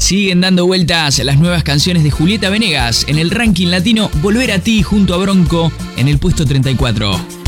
Siguen dando vueltas las nuevas canciones de Julieta Venegas en el ranking latino. Volver a ti junto a Bronco en el puesto 34.